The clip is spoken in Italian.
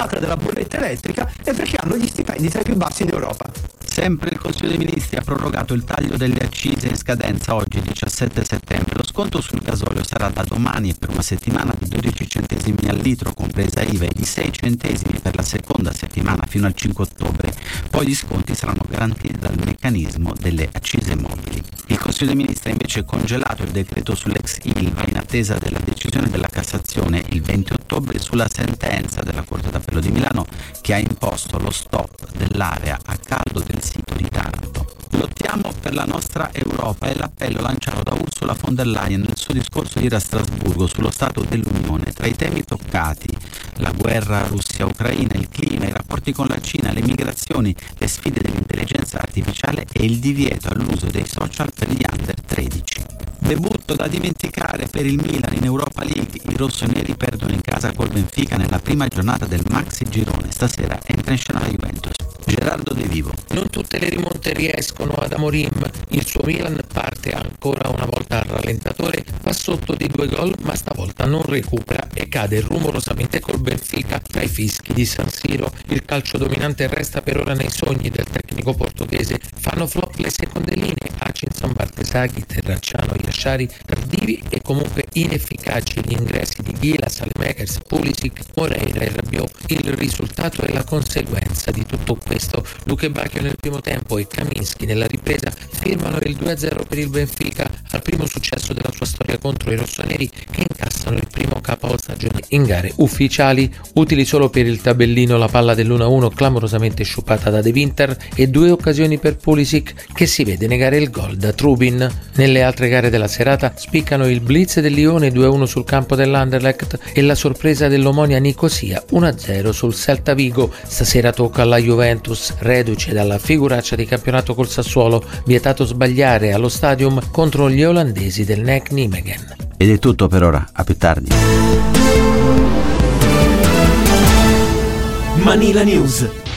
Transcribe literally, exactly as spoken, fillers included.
pirata della bolletta elettrica e perché hanno gli stipendi tra i più bassi d'Europa. Sempre il Consiglio dei Ministri ha prorogato il taglio delle accise in scadenza oggi, diciassette settembre. Lo sconto sul gasolio sarà da domani e per una settimana di dodici centesimi al litro, compresa I V A, e di sei centesimi per la seconda settimana fino al cinque ottobre. Poi gli sconti saranno garantiti dal meccanismo delle accise mobili. Il Consiglio dei Ministri ha invece congelato il decreto sull'ex I L V A in attesa della decisione della Cassazione il venti ottobre sulla sentenza della Corte d'Appello di Milano che ha imposto lo stop dell'area a caldo del sito di Taranto. Lottiamo per la nostra Europa è l'appello lanciato da Ursula von der Leyen nel suo discorso ieri a Strasburgo sullo Stato dell'Unione. Tra i temi toccati la guerra Russia-Ucraina, il clima, i rapporti con la Cina, le migrazioni, le sfide dell'intelligenza artificiale e il divieto all'uso dei social per gli under tredici. Debutto da dimenticare per il Milan in Europa League. I rossoneri perdono in casa col Benfica nella prima giornata del Maxi Girone. Stasera entra in scena la Juventus. Gerardo De Vivo. Non tutte le rimonte riescono ad Amorim. Il suo Milan parte ancora una volta al rallentatore, va sotto di due gol ma stavolta non recupera e cade rumorosamente col Benfica tra i fischi di San Siro. Il calcio dominante resta per ora nei sogni del tecnico portoghese. Fanno flop le seconde linee, Hutchinson, Bartesaghi, Terracciano, Iasciari, tardivi e comunque inefficaci gli ingressi di Ghila, Saelemaekers, Pulisic, Moreira e Rabiot. Il risultato è la conseguenza di tutto questo. Luque Bacchio nel primo tempo e Kaminski nella ripresa firmano il due a zero per il Benfica, al primo successo della sua storia contro i rossoneri che incassano il primo K O stagione in gare ufficiali. Utili solo per il tabellino la palla dell'uno a uno clamorosamente sciupata da De Winter e due occasioni per Pulisic che si vede negare il gol da Trubin. Nelle altre gare della serata spiccano il blitz del Lione due a uno sul campo dell'Anderlecht e la sorpresa dell'Omonia Nicosia uno a zero sul Celta Vigo. Stasera tocca alla Juventus, reduce dalla figuraccia di campionato col Sassuolo, vietato sbagliare allo Stadium contro gli olandesi del N E C Nijmegen. Ed è tutto per ora, a più tardi. Manila News.